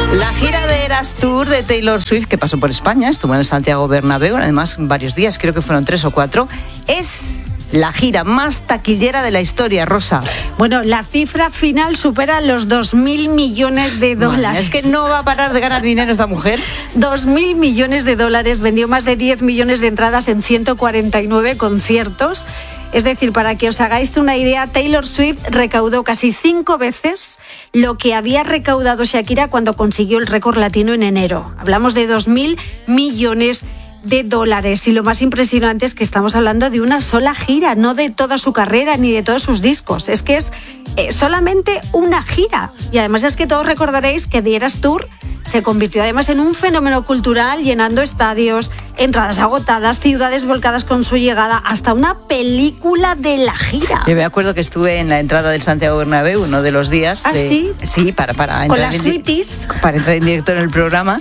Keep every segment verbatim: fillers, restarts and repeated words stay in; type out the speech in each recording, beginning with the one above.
La gira de Eras Tour de Taylor Swift, que pasó por España, estuvo en el Santiago Bernabéu, además varios días, creo que fueron tres o cuatro, es la gira más taquillera de la historia, Rosa. Bueno, la cifra final supera los dos mil millones de dólares. Bueno, es que no va a parar de ganar dinero esta mujer. dos mil millones de dólares, vendió más de diez millones de entradas en ciento cuarenta y nueve conciertos. Es decir, para que os hagáis una idea, Taylor Swift recaudó casi cinco veces lo que había recaudado Shakira cuando consiguió el récord latino en enero. Hablamos de dos mil millones de dólares. Y lo más impresionante es que estamos hablando de una sola gira, no de toda su carrera ni de todos sus discos. Es que es eh, solamente una gira. Y además es que todos recordaréis que The Eras Tour se convirtió además en un fenómeno cultural, llenando estadios, entradas agotadas, ciudades volcadas con su llegada, hasta una película de la gira. Yo me acuerdo que estuve en la entrada del Santiago Bernabéu uno de los días. ¿Ah, de, sí? Sí, para, para con entrar las en, suites. Para entrar en directo en el programa.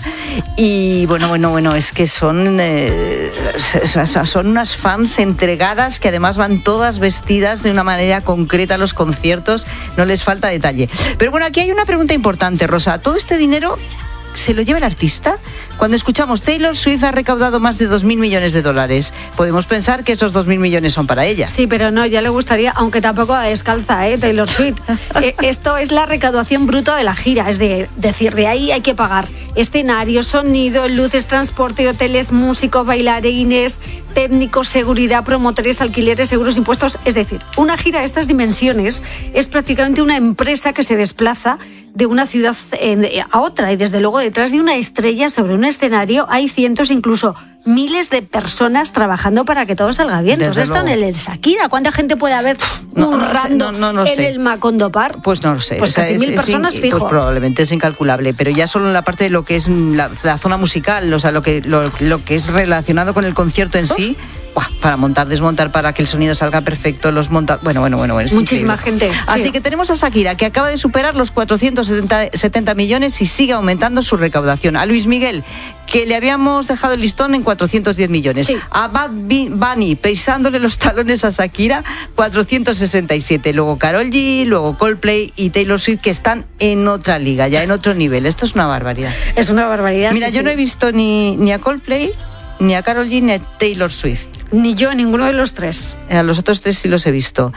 Y bueno, bueno, bueno, es que son, eh, son unas fans entregadas que además van todas vestidas de una manera concreta a los conciertos, no les falta detalle. Pero bueno, aquí hay una pregunta importante, Rosa. ¿Todo este dinero se lo lleva el artista? Cuando escuchamos Taylor Swift ha recaudado más de dos mil millones de dólares, podemos pensar que esos dos mil millones son para ella. Sí, pero no, ya le gustaría, aunque tampoco a descalza, ¿eh? Taylor Swift. eh, esto es la recaudación bruta de la gira, es de, decir, de ahí hay que pagar escenario, sonido, luces, transporte, hoteles, músicos, bailarines, técnicos, seguridad, promotores, alquileres, seguros, impuestos. Es decir, una gira de estas dimensiones es prácticamente una empresa que se desplaza de una ciudad a otra, y desde luego detrás de una estrella sobre un escenario hay cientos, incluso miles de personas trabajando para que todo salga bien. Entonces esto en el de Shakira, ¿cuánta gente puede haber currando no, no, no, no en sé. el Macondo Park? Pues no lo sé. Pues o sea, casi es, mil es personas in, fijo. Pues probablemente es incalculable, pero ya solo en la parte de lo que es la, la zona musical, o sea, lo que, lo, lo que es relacionado con el concierto en sí, ¡buah! Para montar, desmontar, para que el sonido salga perfecto, los monta... Bueno, bueno, bueno. Es muchísima increíble. gente. Así sí. que tenemos a Shakira, que acaba de superar los cuatrocientos setenta millones y sigue aumentando su recaudación. A Luis Miguel, que le habíamos dejado el listón en cuatrocientos diez millones. Sí. A Bad Bunny, pisándole los talones a Shakira, cuatrocientos sesenta y siete. Luego Karol G, luego Coldplay y Taylor Swift, que están en otra liga, ya en otro nivel. Esto es una barbaridad. Es una barbaridad. Mira, sí, yo sí. no he visto ni, ni a Coldplay, ni a Karol G, ni a Taylor Swift. Ni yo, ninguno de los tres. A los otros tres sí los he visto.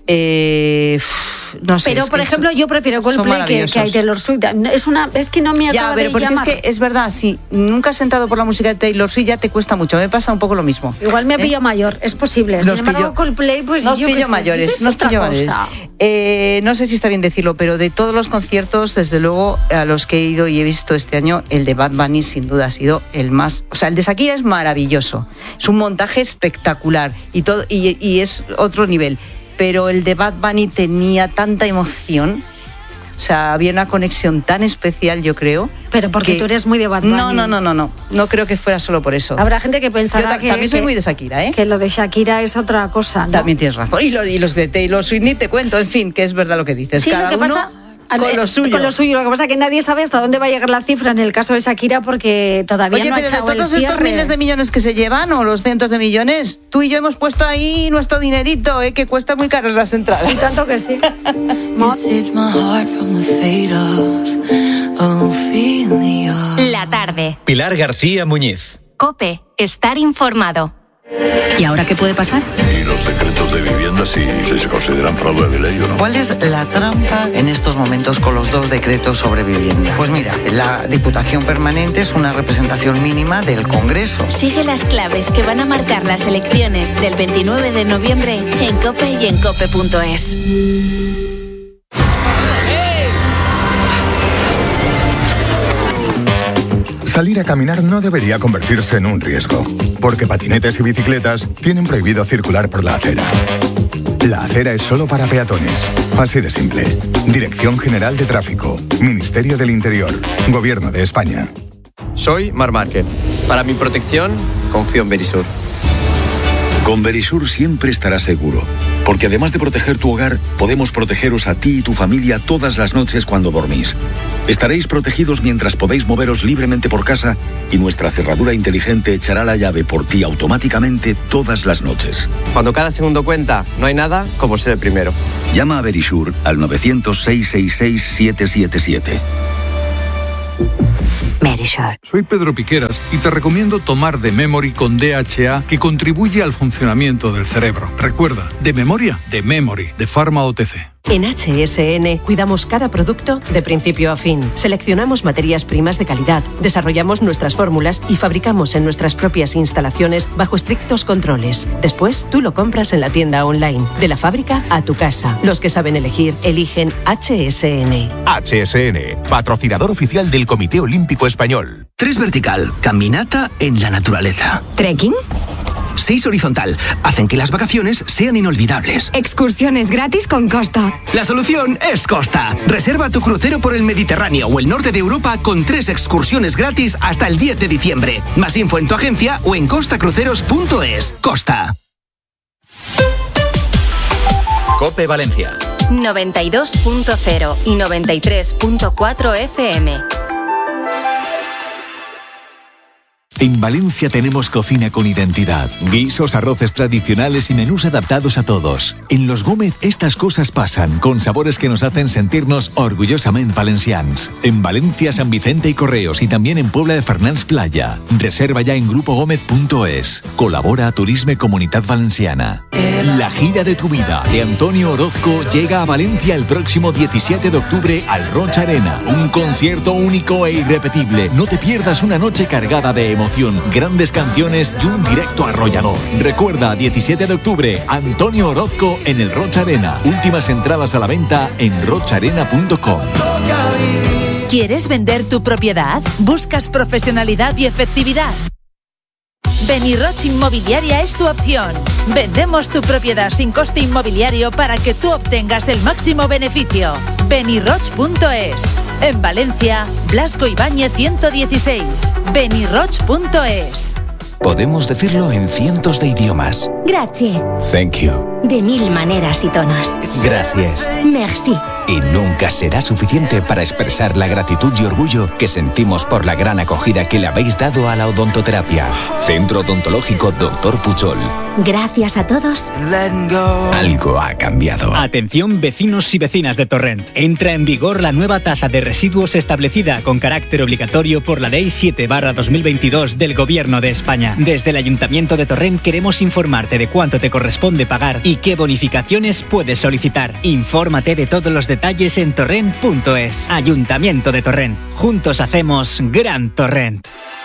Eh, no sé. Pero, por ejemplo, son, yo prefiero Coldplay que, que a Taylor Swift. Es, una, es que no me acaba ya, pero de porque llamar. Es que es verdad, si nunca has entrado por la música de Taylor Swift, ya te cuesta mucho. Me pasa un poco lo mismo. Igual me ¿Eh? pillo mayor, es posible. Sin nos embargo, pillo, Coldplay, pues nos yo pillo que mayores. sé, Nos pillo mayores. Eh, no sé si está bien decirlo, pero de todos los conciertos, desde luego, a los que he ido y he visto este año, el de Bad Bunny sin duda ha sido el más... O sea, el de Shakira es maravilloso. Es un montaje espectacular y, todo, y, y es otro nivel. Pero el de Bad Bunny tenía tanta emoción, o sea, había una conexión tan especial, yo creo. Pero porque que... tú eres muy de Bad Bunny. No, no, no, no, no, no creo que fuera solo por eso. Habrá gente que pensará yo ta- que... También soy que, muy de Shakira, ¿eh? Que lo de Shakira es otra cosa, ¿no? También tienes razón. Y los, y los de Taylor Swift ni te cuento, en fin, que es verdad lo que dices. Sí, Cada lo que uno... pasa... Con lo suyo. Con lo suyo. Lo que pasa es que nadie sabe hasta dónde va a llegar la cifra en el caso de Shakira porque todavía Oye, no ha pero echado de todos el estos cierre. miles de millones que se llevan o los cientos de millones, tú y yo hemos puesto ahí nuestro dinerito, ¿eh? Que cuesta muy caro las entradas. Y tanto que sí. La tarde. Pilar García Muñiz. COPE. Estar informado. ¿Y ahora qué puede pasar? Y los decretos de vivienda, si, si se consideran fraude de ley o no. ¿Cuál es la trampa en estos momentos con los dos decretos sobre vivienda? Pues mira, la Diputación Permanente es una representación mínima del Congreso. Sigue las claves que van a marcar las elecciones del veintinueve de noviembre en COPE y en cope punto es. Salir a caminar no debería convertirse en un riesgo, porque patinetes y bicicletas tienen prohibido circular por la acera. La acera es solo para peatones. Así de simple. Dirección General de Tráfico, Ministerio del Interior, Gobierno de España. Soy Mar Márquez. Para mi protección, confío en Verisur. Con Verisur siempre estarás seguro, porque además de proteger tu hogar, podemos protegeros a ti y tu familia todas las noches cuando dormís. Estaréis protegidos mientras podéis moveros libremente por casa y nuestra cerradura inteligente echará la llave por ti automáticamente todas las noches. Cuando cada segundo cuenta, no hay nada como ser el primero. Llama a Verisur al nueve cero cero, seis seis seis, siete siete siete. Merisure. Soy Pedro Piqueras y te recomiendo tomar The Memory con D H A, que contribuye al funcionamiento del cerebro. Recuerda, de memoria, The Memory, de Pharma O T C. En H S N cuidamos cada producto de principio a fin. Seleccionamos materias primas de calidad, desarrollamos nuestras fórmulas y fabricamos en nuestras propias instalaciones bajo estrictos controles. Después, tú lo compras en la tienda online, de la fábrica a tu casa. Los que saben elegir, eligen H S N. H S N, patrocinador oficial del Comité Olímpico Español. Tres vertical, caminata en la naturaleza. ¿Trekking? Seis horizontal, hacen que las vacaciones sean inolvidables. Excursiones gratis con Costa. La solución es Costa. Reserva tu crucero por el Mediterráneo o el norte de Europa con tres excursiones gratis hasta el diez de diciembre. Más info en tu agencia o en costa cruceros punto es. Costa. COPE Valencia. noventa y dos punto cero y noventa y tres punto cuatro F M. En Valencia tenemos cocina con identidad, guisos, arroces tradicionales y menús adaptados a todos. En Los Gómez estas cosas pasan, con sabores que nos hacen sentirnos orgullosamente valencians. En Valencia, San Vicente y Correos y también en Puebla de Fernans Playa. Reserva ya en grupo gómez punto es. Colabora a Turisme Comunitat Valenciana. La gira de tu vida de Antonio Orozco llega a Valencia el próximo diecisiete de octubre al Roig Arena. Un concierto único e irrepetible. No te pierdas una noche cargada de emoción, grandes canciones y un directo arrollador. Recuerda, diecisiete de octubre, Antonio Orozco en el Roig Arena. Últimas entradas a la venta en roig arena punto com. ¿Quieres vender tu propiedad? ¿Buscas profesionalidad y efectividad? Beniroch Inmobiliaria es tu opción. Vendemos tu propiedad sin coste inmobiliario para que tú obtengas el máximo beneficio. Beniroch punto es. En Valencia, Blasco Ibáñez ciento dieciséis. Beniroch punto es. Podemos decirlo en cientos de idiomas. Grazie. Thank you. De mil maneras y tonos. Gracias. Merci. Y nunca será suficiente para expresar la gratitud y orgullo que sentimos por la gran acogida que le habéis dado a la odontoterapia. Centro Odontológico Doctor Puchol. Gracias a todos. Algo ha cambiado. Atención, vecinos y vecinas de Torrent. Entra en vigor la nueva tasa de residuos establecida con carácter obligatorio por la Ley siete barra dos mil veintidós del Gobierno de España. Desde el Ayuntamiento de Torrent queremos informarte de cuánto te corresponde pagar y qué bonificaciones puedes solicitar. Infórmate de todos los detalles en torrent punto es. Ayuntamiento de Torrent. Juntos hacemos Gran Torrent.